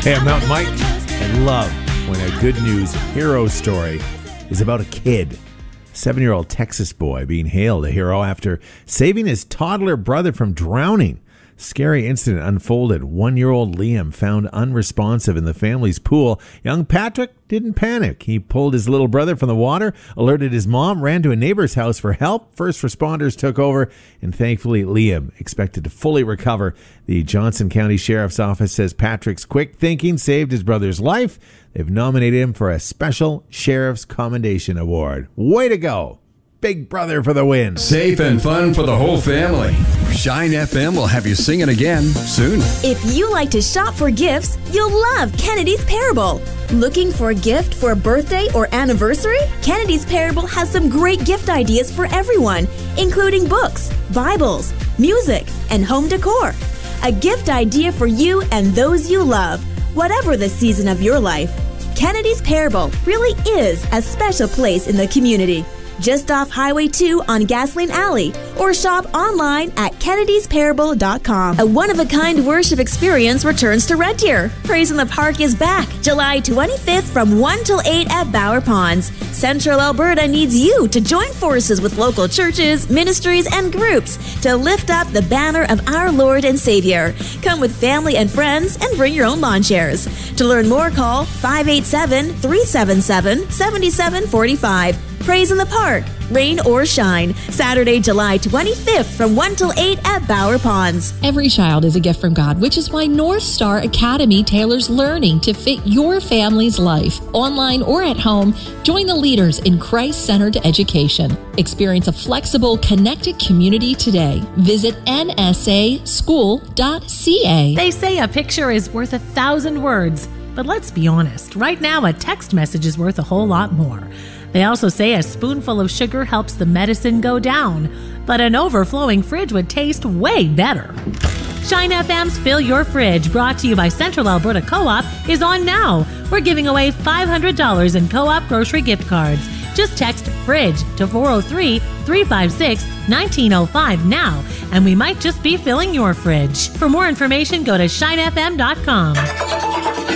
Hey, I'm Mountain Mike. I love when a good news hero story is about a kid. 7-year-old Texas boy being hailed a hero after saving his toddler brother from drowning. Scary incident unfolded. 1-year-old Liam found unresponsive in the family's pool. Young Patrick didn't panic. He pulled his little brother from the water, alerted his mom, ran to a neighbor's house for help. First responders took over, and thankfully Liam expected to fully recover. The Johnson County Sheriff's Office says Patrick's quick thinking saved his brother's life. They've nominated him for a special Sheriff's Commendation Award. Way to go. Big brother for the win. Safe and fun for the whole family. Shine FM will have you singing again soon. If you like to shop for gifts, you'll love Kennedy's Parable. Looking for a gift for a birthday or anniversary? Kennedy's Parable has some great gift ideas for everyone, including books, Bibles, music, and home decor. A gift idea for you and those you love, whatever the season of your life. Kennedy's Parable really is a special place in the community. Just off Highway 2 on Gasoline Alley, or shop online at kennedysparable.com. A one-of-a-kind worship experience returns to Red Deer. Praise in the Park is back July 25th from 1 till 8 at Bower Ponds. Central Alberta needs you to join forces with local churches, ministries, and groups to lift up the banner of our Lord and Savior. Come with family and friends and bring your own lawn chairs. To learn more, call 587-377-7745. Praise in the Park, rain or shine. Saturday, July 25th from 1 till 8 at Bower Ponds. Every child is a gift from God, which is why North Star Academy tailors learning to fit your family's life. Online or at home, join the leaders in Christ-centered education. Experience a flexible, connected community today. Visit nsaschool.ca. They say a picture is worth 1,000 words, but let's be honest. Right now, a text message is worth a whole lot more. They also say a spoonful of sugar helps the medicine go down, but an overflowing fridge would taste way better. Shine FM's Fill Your Fridge, brought to you by Central Alberta Co-op, is on now. We're giving away $500 in Co-op grocery gift cards. Just text FRIDGE to 403-356-1905 now, and we might just be filling your fridge. For more information, go to shinefm.com.